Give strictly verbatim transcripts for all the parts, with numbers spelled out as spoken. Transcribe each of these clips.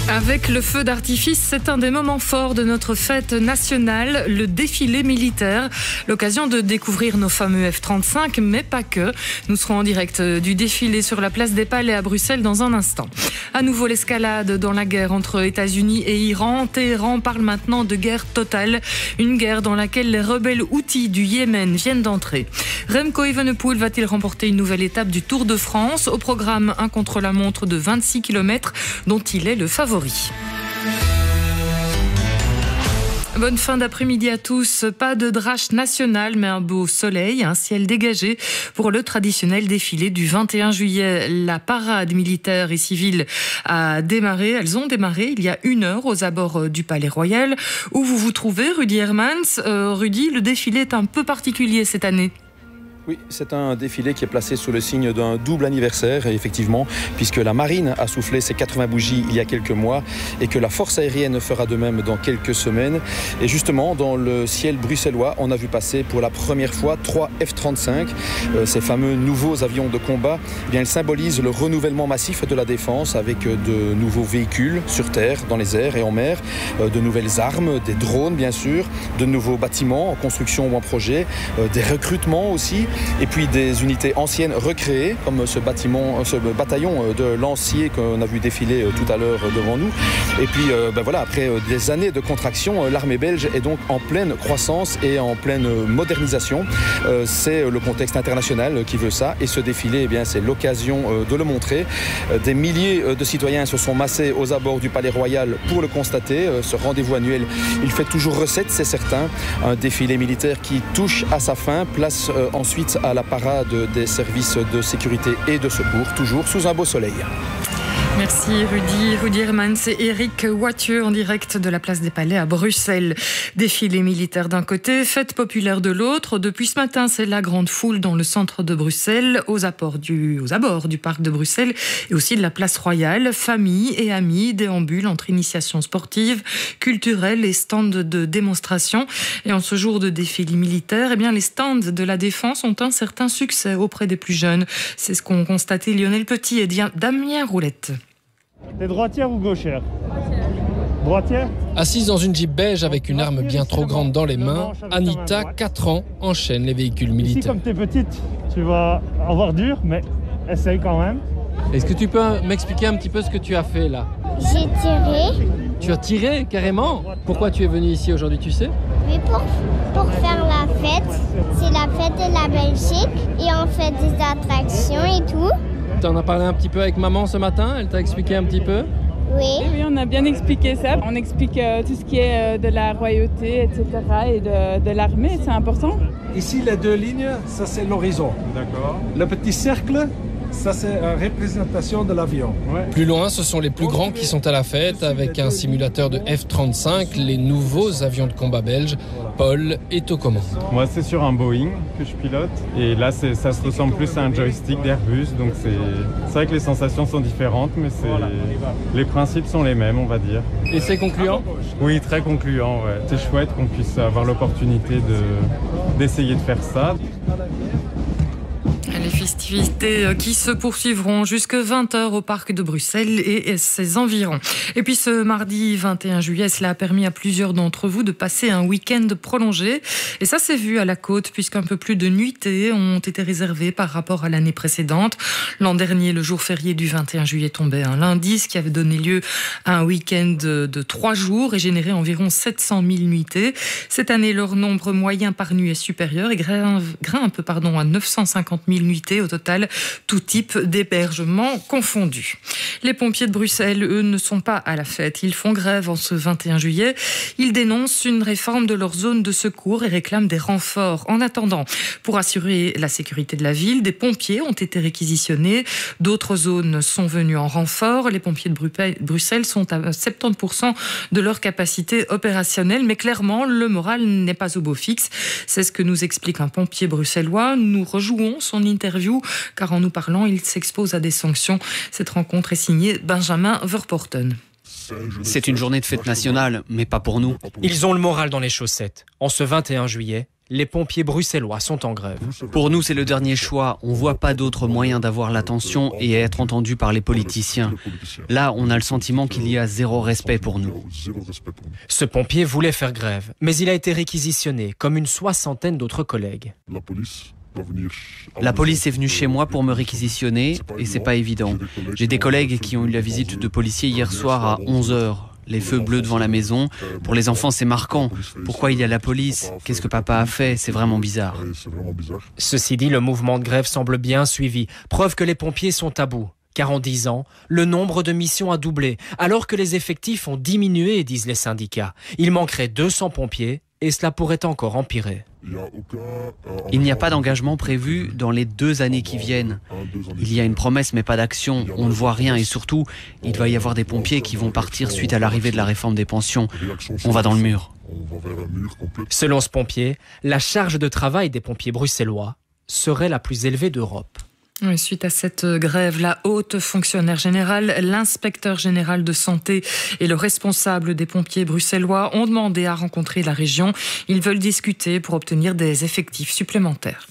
Avec le feu d'artifice, c'est un des moments forts de notre fête nationale, le défilé militaire. L'occasion de découvrir nos fameux F trente-cinq, mais pas que. Nous serons en direct du défilé sur la place des Palais à Bruxelles dans un instant. À nouveau l'escalade dans la guerre entre États-Unis et Iran. Téhéran parle maintenant de guerre totale. Une guerre dans laquelle les rebelles houthis du Yémen viennent d'entrer. Remco Evenepoel va-t-il remporter une nouvelle étape du Tour de France? Au programme, un contre-la-montre de vingt-six kilomètres dont il est le favori. Bonne fin d'après-midi à tous. Pas de drache nationale, mais un beau soleil, un ciel dégagé pour le traditionnel défilé du vingt et un juillet. La parade militaire et civile a démarré. Elles ont démarré il y a une heure aux abords du Palais Royal. Où vous vous trouvez, Rudy Hermans? euh, Rudy, le défilé est un peu particulier cette année. Oui, c'est un défilé qui est placé sous le signe d'un double anniversaire, effectivement, puisque la marine a soufflé ses quatre-vingts bougies il y a quelques mois et que la force aérienne fera de même dans quelques semaines. Et justement, dans le ciel bruxellois, on a vu passer pour la première fois trois F trente-cinq, euh, ces fameux nouveaux avions de combat. Eh bien, ils symbolisent le renouvellement massif de la défense avec de nouveaux véhicules sur terre, dans les airs et en mer, euh, de nouvelles armes, des drones bien sûr, de nouveaux bâtiments en construction ou en projet, euh, des recrutements aussi. Et puis des unités anciennes recréées, comme ce, bâtiment, ce bataillon de lanciers qu'on a vu défiler tout à l'heure devant nous. Et puis ben voilà, après des années de contraction, l'armée belge est donc en pleine croissance et en pleine modernisation. C'est le contexte international qui veut ça. Et ce défilé, eh bien, c'est l'occasion de le montrer. Des milliers de citoyens se sont massés aux abords du Palais Royal pour le constater. Ce rendez-vous annuel, il fait toujours recette, c'est certain. Un défilé militaire qui touche à sa fin, place ensuite à la parade des services de sécurité et de secours, toujours sous un beau soleil. Merci Rudy, Rudy Hermans et Eric Wathieu en direct de la place des Palais à Bruxelles. Défilé militaire d'un côté, fête populaire de l'autre. Depuis ce matin, c'est la grande foule dans le centre de Bruxelles, aux abords du, aux abords du parc de Bruxelles et aussi de la place Royale. Familles et amis déambulent entre initiations sportives, culturelles et stands de démonstration. Et en ce jour de défilé militaire, eh bien, les stands de la défense ont un certain succès auprès des plus jeunes. C'est ce qu'ont constaté Lionel Petit et Damien Roulette. T'es droitière ou gauchère? Droitière. Assise dans une Jeep beige avec une arme bien trop grande dans les mains, Anita, quatre ans, enchaîne les véhicules militaires. Ici, comme t'es petite, tu vas avoir dur, mais essaye quand même. Est-ce que tu peux m'expliquer un petit peu ce que tu as fait là? J'ai tiré. Tu as tiré carrément? Pourquoi tu es venu ici aujourd'hui, tu sais? Oui, pour, pour faire la fête. C'est la fête de la Belgique et on fait des attractions et tout. Tu en as parlé un petit peu avec maman ce matin? Elle t'a expliqué un petit peu? Oui. Oui, on a bien expliqué ça. On explique euh, tout ce qui est euh, de la royauté, et cetera et de, de l'armée, c'est important. Ici, les deux lignes, ça c'est l'horizon. D'accord. Le petit cercle, ça c'est la représentation de l'avion. Ouais. Plus loin, ce sont les plus grands qui sont à la fête avec un simulateur de F trente-cinq, les nouveaux avions de combat belges. Paul est aux commandes. Moi, c'est sur un Boeing que je pilote. Et là, c'est, ça se ressemble plus à un joystick d'Airbus. Donc, c'est, c'est vrai que les sensations sont différentes, mais c'est, les principes sont les mêmes, on va dire. Et c'est concluant? Oui, très concluant. Ouais. C'est chouette qu'on puisse avoir l'opportunité de, d'essayer de faire ça. Les festivités qui se poursuivront jusqu'à vingt heures au parc de Bruxelles et ses environs. Et puis ce mardi vingt et un juillet, cela a permis à plusieurs d'entre vous de passer un week-end prolongé. Et ça s'est vu à la côte puisqu'un peu plus de nuitées ont été réservées par rapport à l'année précédente. L'an dernier, le jour férié du vingt et un juillet tombait un lundi, ce qui avait donné lieu à un week-end de trois jours et généré environ sept cent mille nuitées. Cette année, leur nombre moyen par nuit est supérieur et grimpe, grimpe pardon, à neuf cent cinquante mille nuitées au total, tout type d'hébergement confondu. Les pompiers de Bruxelles, eux, ne sont pas à la fête. Ils font grève en ce vingt et un juillet. Ils dénoncent une réforme de leur zone de secours et réclament des renforts. En attendant, pour assurer la sécurité de la ville, des pompiers ont été réquisitionnés. D'autres zones sont venues en renfort. Les pompiers de Bruxelles sont à soixante-dix pour cent de leur capacité opérationnelle. Mais clairement, le moral n'est pas au beau fixe. C'est ce que nous explique un pompier bruxellois. Nous rejouons son interview, car en nous parlant, il s'expose à des sanctions. Cette rencontre est signée Benjamin Verpoorten. C'est une journée de fête nationale, mais pas pour nous. Ils ont le moral dans les chaussettes. En ce vingt et un juillet, Les pompiers bruxellois sont en grève. Pour nous, c'est le dernier choix. On ne voit pas d'autre moyen d'avoir l'attention et être entendu par les politiciens. Là, on a le sentiment qu'il y a zéro respect pour nous. Ce pompier voulait faire grève, mais il a été réquisitionné, comme une soixantaine d'autres collègues. La police est venue chez moi pour me réquisitionner et c'est pas évident. J'ai des collègues qui ont eu la visite de policiers hier soir à onze heures. Les feux bleus devant la maison. Pour les enfants, c'est marquant. Pourquoi il y a la police? Qu'est-ce que papa a fait? C'est vraiment bizarre. Ceci dit, le mouvement de grève semble bien suivi. Preuve que les pompiers sont à bout. Car en dix ans, le nombre de missions a doublé, alors que les effectifs ont diminué, disent les syndicats. Il manquerait deux cents pompiers et cela pourrait encore empirer. Il n'y a pas d'engagement prévu dans les deux années qui viennent. Il y a une promesse mais pas d'action. On ne voit rien et surtout, il va y avoir des pompiers qui vont partir suite à l'arrivée de la réforme des pensions. On va dans le mur. Selon ce pompier, la charge de travail des pompiers bruxellois serait la plus élevée d'Europe. Suite à cette grève, la haute fonctionnaire générale, l'inspecteur général de santé et le responsable des pompiers bruxellois ont demandé à rencontrer la région. Ils veulent discuter pour obtenir des effectifs supplémentaires.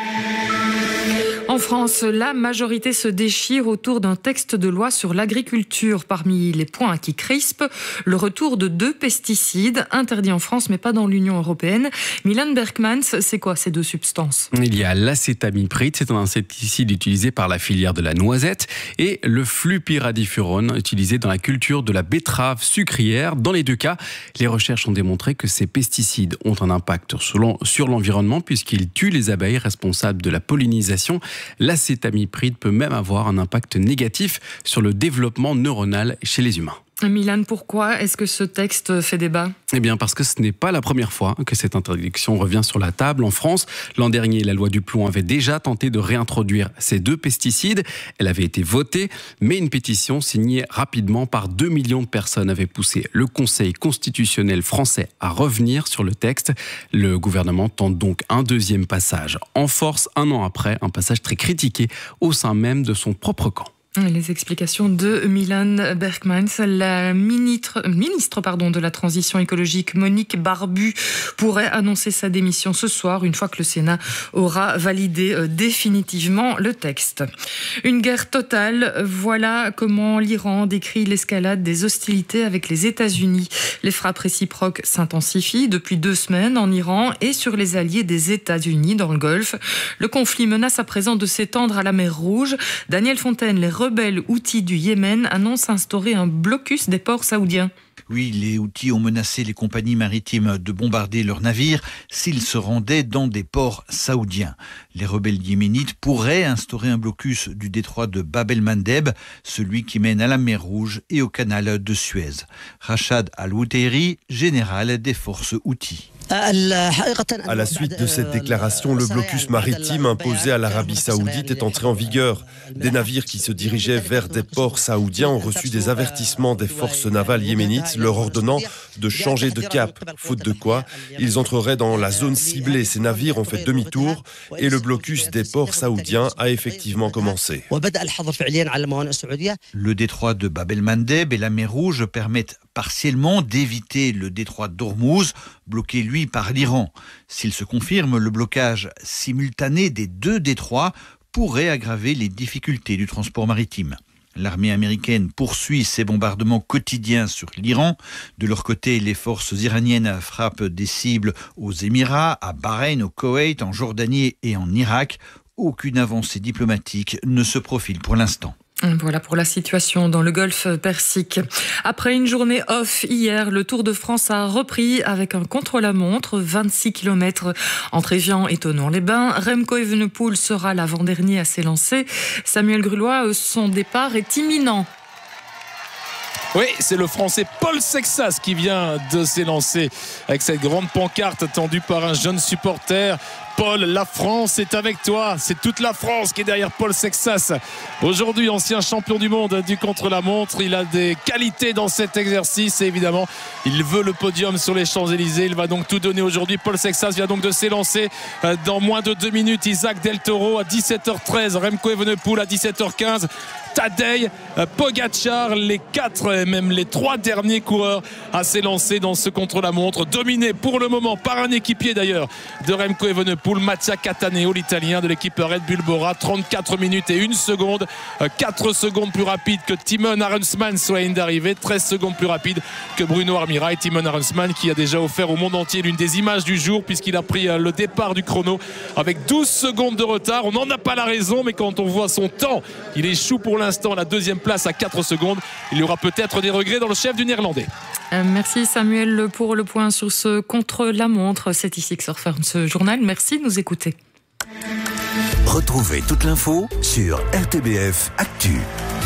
En France, la majorité se déchire autour d'un texte de loi sur l'agriculture. Parmi les points qui crispent, le retour de deux pesticides interdits en France mais pas dans l'Union européenne. Milan Berkmans, c'est quoi ces deux substances? Il y a l'acétamipride, c'est un insecticide utilisé par la filière de la noisette, et le flupiradifurone, utilisé dans la culture de la betterave sucrière. Dans les deux cas, les recherches ont démontré que ces pesticides ont un impact sur l'environnement puisqu'ils tuent les abeilles responsables de la pollinisation. L'acétamipride peut même avoir un impact négatif sur le développement neuronal chez les humains. Milan, pourquoi est-ce que ce texte fait débat ? Eh bien parce que ce n'est pas la première fois que cette interdiction revient sur la table en France. L'an dernier, la loi du plomb avait déjà tenté de réintroduire ces deux pesticides. Elle avait été votée, mais une pétition signée rapidement par deux millions de personnes avait poussé le Conseil constitutionnel français à revenir sur le texte. Le gouvernement tente donc un deuxième passage en force, un an après, un passage très critiqué au sein même de son propre camp. Les explications de Milan Berkmans. La ministre, ministre pardon, de la Transition écologique, Monique Barbu, pourrait annoncer sa démission ce soir, une fois que le Sénat aura validé euh, définitivement le texte. Une guerre totale, voilà comment l'Iran décrit l'escalade des hostilités avec les États-Unis. Les frappes réciproques s'intensifient depuis deux semaines en Iran et sur les alliés des États-Unis dans le Golfe. Le conflit menace à présent de s'étendre à la mer Rouge. Daniel Fontaine, les rebelles houthis du Yémen annoncent instaurer un blocus des ports saoudiens. Oui, les Houthis ont menacé les compagnies maritimes de bombarder leurs navires s'ils se rendaient dans des ports saoudiens. Les rebelles yéménites pourraient instaurer un blocus du détroit de Bab el-Mandeb, celui qui mène à la mer Rouge et au canal de Suez. Rachad Al-Houteiri, général des forces Houthis. À la suite de cette déclaration, le blocus maritime imposé à l'Arabie saoudite est entré en vigueur. Des navires qui se dirigeaient vers des ports saoudiens ont reçu des avertissements des forces navales yéménites leur ordonnant de changer de cap, faute de quoi ils entreraient dans la zone ciblée. Ces navires ont fait demi-tour et le blocus des ports saoudiens a effectivement commencé. Le détroit de Bab el-Mandeb et la mer Rouge permettent partiellement d'éviter le détroit d'Ormuz, bloqué lui par l'Iran. S'il se confirme, le blocage simultané des deux détroits pourrait aggraver les difficultés du transport maritime. L'armée américaine poursuit ses bombardements quotidiens sur l'Iran. De leur côté, les forces iraniennes frappent des cibles aux Émirats, à Bahreïn, au Koweït, en Jordanie et en Irak. Aucune avancée diplomatique ne se profile pour l'instant. Voilà pour la situation dans le Golfe Persique. Après une journée off hier, le Tour de France a repris avec un contre-la-montre, vingt-six kilomètres entre Évian et Thonon-les-Bains. Remco Evenepoel sera l'avant-dernier à s'élancer. Samuel Grulois, son départ est imminent. Oui, c'est le Français Paul Sexas qui vient de s'élancer avec cette grande pancarte tendue par un jeune supporter. Paul, la France est avec toi. C'est toute la France qui est derrière Paul Sexas. Aujourd'hui, ancien champion du monde du contre-la-montre. Il a des qualités dans cet exercice et évidemment, il veut le podium sur les Champs-Élysées. Il va donc tout donner aujourd'hui. Paul Sexas vient donc de s'élancer dans moins de deux minutes. Isaac Del Toro à dix-sept heures treize. Remco Evenepoel à dix-sept heures quinze. Tadej Pogacar, les quatre et même les trois derniers coureurs à s'élancer dans ce contre-la-montre, dominé pour le moment par un équipier d'ailleurs de Remco Evenepoel, Mattia Cattaneo, l'italien de l'équipe Red Bull Bora. Trente-quatre minutes et une seconde, quatre secondes plus rapide que Timon Arensman sur la ligne d'arrivée, treize secondes plus rapide que Bruno Armirail. Timon Arensman qui a déjà offert au monde entier l'une des images du jour puisqu'il a pris le départ du chrono avec douze secondes de retard. On n'en a pas la raison, mais quand on voit son temps, il échoue pour l'instant la deuxième place à quatre secondes. Il y aura peut-être des regrets dans le chef du Néerlandais. Merci Samuel pour le point sur ce contre-la-montre. C'est ici que se referme ce journal. Merci de nous écouter. Retrouvez toute l'info sur R T B F Actu.